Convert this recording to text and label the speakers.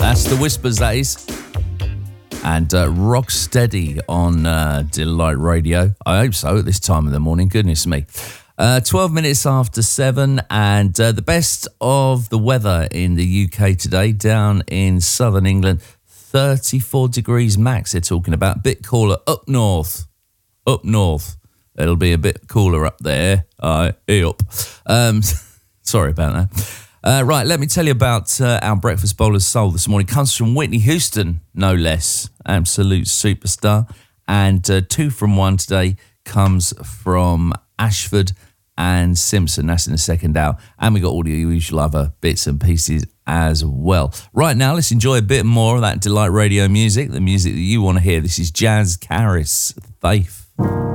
Speaker 1: That's the Whispers, that is. And rock steady on Delight Radio. I hope so at this time of the morning. Goodness me. 12 minutes after 7, and the best of the weather in the UK today, down in southern England, 34 degrees max they're talking about. Bit cooler up north. Up north. It'll be a bit cooler up there. Up. Sorry about that. Right, let me tell you about our Breakfast Bowl of Soul this morning. It comes from Whitney Houston, no less. Absolute superstar. And 2 from 1 today comes from Ashford and Simpson. That's in the second hour. And we got all the usual other bits and pieces as well. Right now, let's enjoy a bit more of that Delight Radio music, the music that you want to hear. This is Jazz Caris, Faith.